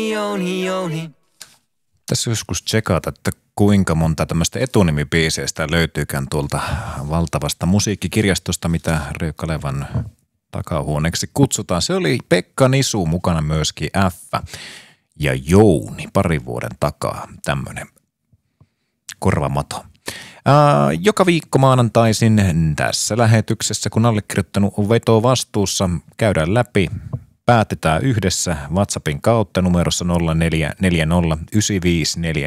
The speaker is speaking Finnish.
Jouni. Tässä joskus tsekata, että kuinka monta tämmöistä etunimibiiseistä löytyykään tuolta valtavasta musiikkikirjastosta, mitä Reijo Kalevan takahuoneeksi kutsutaan. Se oli Pekka Nisu mukana myöskin F ja Jouni parin vuoden takaa tämmöinen korvamato. Joka viikko maanantaisin tässä lähetyksessä, kun allekirjoittanut on veto vastuussa, käydään läpi, päätetään yhdessä WhatsAppin kautta numerossa 0440